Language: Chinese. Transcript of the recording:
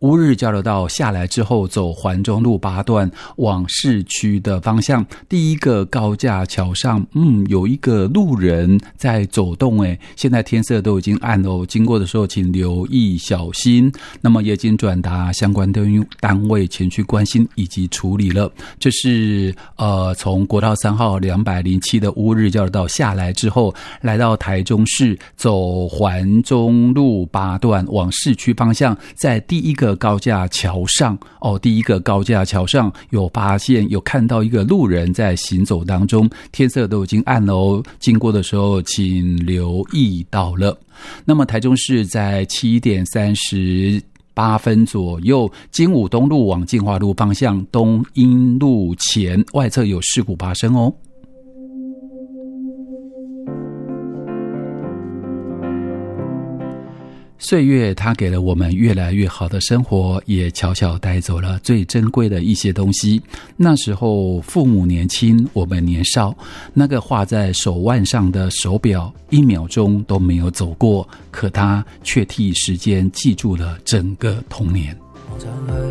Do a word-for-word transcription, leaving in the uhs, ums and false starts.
乌日交流道下来之后，走环中路八段往市区的方向，第一个高架桥上，嗯，有一个路人在走动，诶，现在天色都已经暗了，经过的时候请留意小心。那么也已经转达相关的单位前去关心以及处理了。这是呃从国道三号两百零七的乌日交流道下来之后，来到台中市走环中路八段往市区方向，在第一个高架桥上哦，第一个高架桥上有发现有看到一个路人在行走当中，天色都已经暗了哦，经过的时候请留意到了。那么台中市在七点三十八分左右，金武东路往进化路方向东英路前外侧有事故发生哦。岁月它给了我们越来越好的生活，也悄悄带走了最珍贵的一些东西。那时候父母年轻，我们年少，那个画在手腕上的手表一秒钟都没有走过，可它却替时间记住了整个童年。